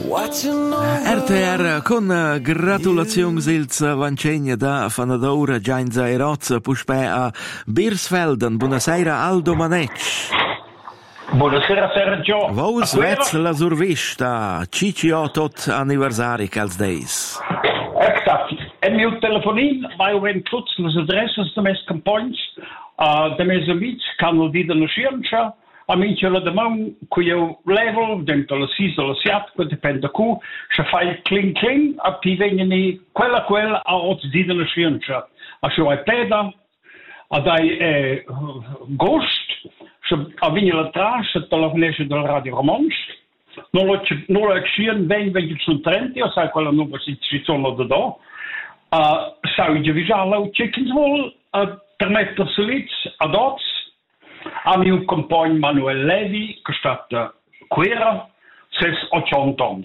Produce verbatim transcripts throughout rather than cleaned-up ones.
R T R con gratulazioni ils vancegna da Fanadora Gianza e Rozza puspè a Birsfelden. Buonasera Aldo Manec. Buonasera Sergio. Vos vets la survista C C O tot anniversari cals days. Exact. En mio telefonin vai ven tuts las adresses de mes campagnes, uh, de mes amics canno di de nascienza. A mince la demon cui eu level dentro la sis o la siat, que depende cu, se fai cling cling, a pi vengni quella quella a oz di de nascienza. A se vai peda, a dai eh, gost, se a vini la tra, se telefonesce del Radio Romans, non lo non lo accien ben venti su trenta, o sai quella numero si ci sono da do. Uh, sai di visalo chickens wall, a permettersi lits ad oz. A mio compagno Manuel Levi, che è stato quera, ses ottanta anni.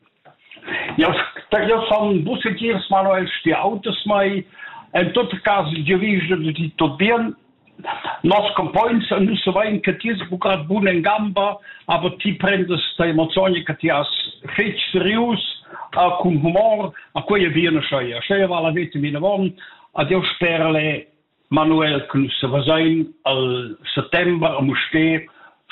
Io, io sono bussetiers Manuel, sti autos mai, in tutti i casi dirige di tutto bene. Nos compagni, non so vai che ti è bucato buono in gamba, ma ti prendi queste emozioni che ti hai fatto serius, uh, con humor, a cui viene scegliere. Scegliere va la vita mia buona, a Dio sperle Manuel kunus vazain al settembre a muste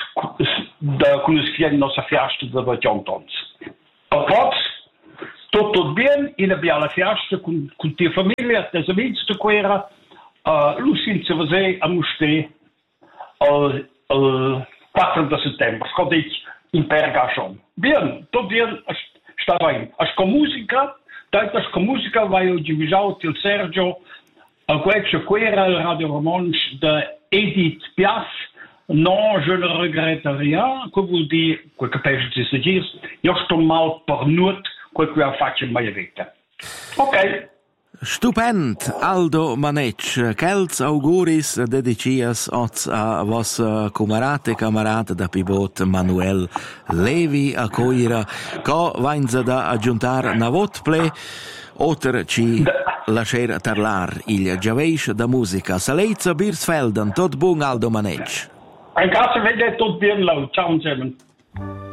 da kunus fien nossa festa da ottantons. A plots, tutto bien, in abbia la festa con con tua famiglia, tes amici de quera, uh, lusin se vazai a muste al al quattro de settembre. Scot ik in Pergachon. Bien, tot bien, sta bem. As com música, tantas com música vai o divisão til Sergio. A questa quera il Radio Romans de Edith Piaf, non, je ne regrette rien, que vuol dire, quel che pensi si dice, io sto mal per nuot, quel che faccio in mia vita. Ok. Stupend, Aldo Manec, quels auguris dedicias oz a vos camarate camarate da pibot Manuel Levi a coira, co vainza da aggiuntar na votple, oter ci lascer tarlar il giaveish da musica. Saleizza Birsfelden, tot bun Aldo Manec. Ein Gasse vede tot bien laut, ciao insieme.